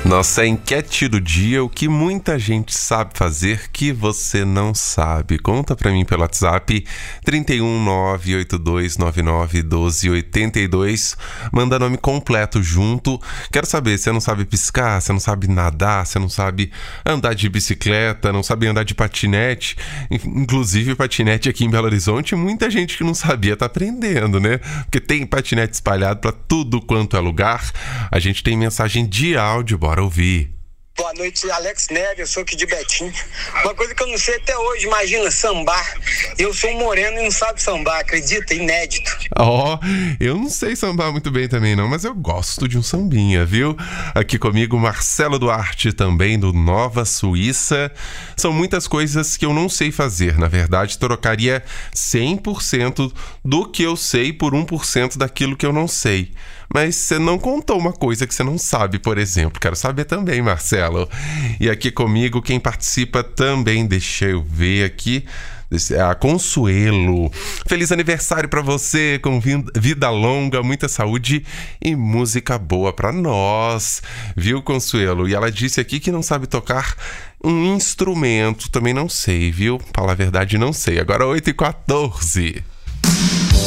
Nossa enquete do dia, o que muita gente sabe fazer que você não sabe. Conta pra mim pelo WhatsApp 31982991282. Manda nome completo junto. Quero saber, você não sabe piscar, você não sabe nadar, você não sabe andar de bicicleta, não sabe andar de patinete. Inclusive patinete aqui em Belo Horizonte, muita gente que não sabia tá aprendendo, né? Porque tem patinete espalhado pra tudo quanto é lugar. A gente tem mensagem de áudio, bora ouvir. Boa noite, Alex Neves, eu sou aqui de Betim. Uma coisa que eu não sei até hoje, imagina, sambar. Eu sou um moreno e não sabe sambar, acredita? Inédito. Eu não sei sambar muito bem também não, mas eu gosto de um sambinha, viu? Aqui comigo Marcelo Duarte, também do Nova Suíça. São muitas coisas que eu não sei fazer, na verdade trocaria 100% do que eu sei por 1% daquilo que eu não sei. Mas você não contou uma coisa que você não sabe, por exemplo. Quero saber também, Marcelo. E aqui comigo, quem participa também, deixa eu ver aqui, a Consuelo. Feliz aniversário pra você, com vida longa, muita saúde e música boa pra nós. Viu, Consuelo? E ela disse aqui que não sabe tocar um instrumento. Também não sei, viu? Falar a verdade, não sei. Agora 8h14.